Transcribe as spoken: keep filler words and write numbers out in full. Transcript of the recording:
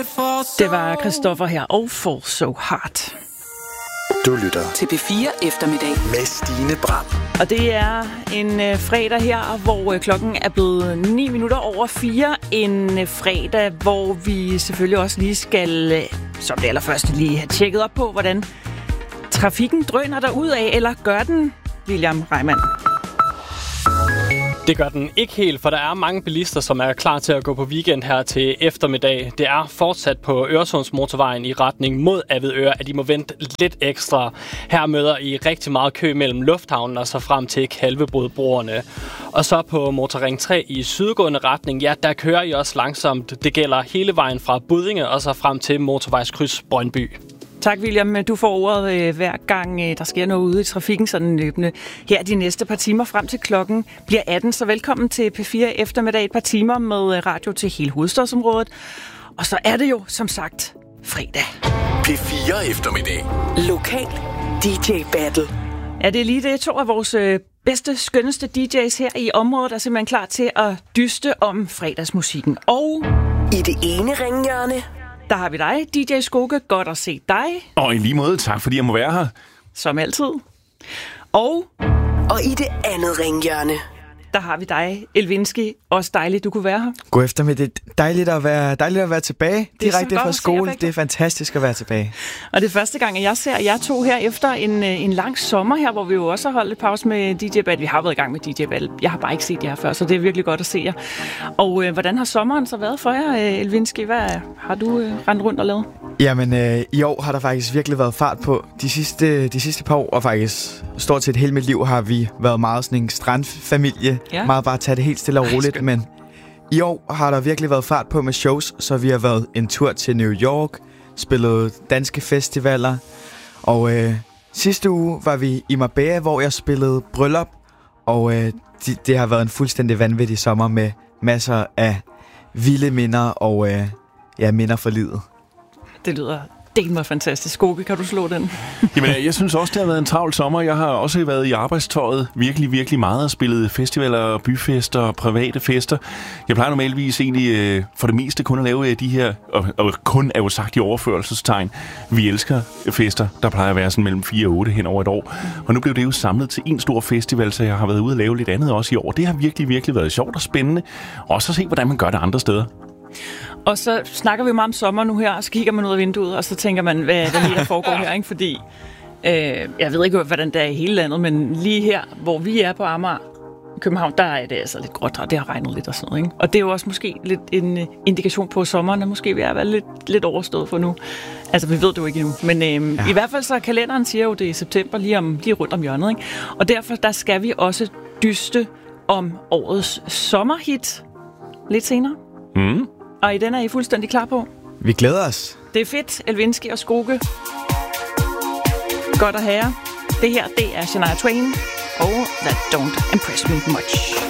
Det var Christoffer her og Fall So Hard. Du lytter til P fire Eftermiddag med Stine Bram. Og det er en øh, fredag her, hvor øh, klokken er blevet ni minutter over fire. En øh, fredag, hvor vi selvfølgelig også lige skal, øh, som det allerførste, lige have tjekket op på, hvordan trafikken drøner derudad, eller gør den, William Reimann? Det gør den ikke helt, for der er mange bilister, som er klar til at gå på weekend her til eftermiddag. Det er fortsat på Øresundsmotorvejen i retning mod Avedøre, at de må vente lidt ekstra. Her møder I rigtig meget kø mellem lufthavnen og så frem til Kalvebodbroerne. Og så på Motorring tre i sydgående retning, ja, der kører I også langsomt. Det gælder hele vejen fra Buddinge og så frem til motorvejskryds Brøndby. Tak, William. Du får ordet øh, hver gang, øh, der sker noget ude i trafikken, sådan løbende. Her de næste par timer frem til klokken bliver atten, så velkommen til P fire Eftermiddag. Et par timer med øh, radio til hele hovedstadsområdet. Og så er det jo, som sagt, fredag. P fire Eftermiddag. Lokal D J Battle. Ja, det er lige det. To af vores øh, bedste, skønneste D J's her i området er simpelthen klar til at dyste om fredagsmusikken. Og i det ene ringhjørne, der har vi dig, D J Skugge. Godt at se dig. Og i lige måde, tak fordi jeg må være her. Som altid. Og og i det andet ringhjørne, der har vi dig, Elvinski. Også dejligt, du kunne være her. God eftermiddag. Det er dejligt at være, dejligt at være tilbage. Direkte fra skole. Det er fantastisk at være tilbage. Og det er første gang, at jeg ser jer to her efter en, en lang sommer her, hvor vi jo også har holdt et pause med D J Battle. Vi har været i gang med D J Battle. Jeg har bare ikke set jer før, så det er virkelig godt at se jer. Og øh, hvordan har sommeren så været for jer, Elvinski? Hvad har du øh, rendt rundt og lavet? Jamen, øh, i år har der faktisk virkelig været fart på. De sidste, de sidste par år, og faktisk stort set hele mit liv, har vi været meget sådan en strandfamilie. Ja. Meget bare tage det helt stille og roligt. Ej, men i år har der virkelig været fart på med shows, så vi har været en tur til New York, spillet danske festivaler, og øh, sidste uge var vi i Marbella, hvor jeg spillede bryllup, og øh, det, det har været en fuldstændig vanvittig sommer med masser af vilde minder og øh, ja, minder for livet. Det lyder det var fantastisk. Skugge, kan du slå den? Jamen, jeg synes også, det har været en travl sommer. Jeg har også været i arbejdstøjet virkelig, virkelig meget og spillet festivaler, byfester og private fester. Jeg plejer normalvis egentlig øh, for det meste kun at lave øh, de her, og, og kun er jo sagt i overførselstegn, vi elsker fester. Der plejer at være sådan mellem fire og otte hen over et år. Og nu blev det jo samlet til en stor festival, så jeg har været ude og lave lidt andet også i år. Det har virkelig, virkelig været sjovt og spændende. Også at se, hvordan man gør det andre steder. Og så snakker vi meget om sommer nu her, og så kigger man ud af vinduet, og så tænker man, hvad der lige der foregår her, ikke? Fordi øh, jeg ved ikke, hvordan det er i hele landet, men lige her, hvor vi er på Amager, København, der er det altså lidt gråt, og det har regnet lidt og sådan noget, ikke? Og det er jo også måske lidt en indikation på, at sommeren er måske ved at være lidt, lidt overstået for nu. Altså, vi ved det jo ikke endnu, men øh, ja. I hvert fald så kalenderen siger jo, det er i september, lige, om, lige rundt om hjørnet, ikke? Og derfor, der skal vi også dyste om årets sommerhit lidt senere. Mm. Og i den er I fuldstændig klar på? Vi glæder os. Det er fedt, Elvinski og Skugge. Godt at have. Det her, det er Shania Twain og That Don't Impress Me Much.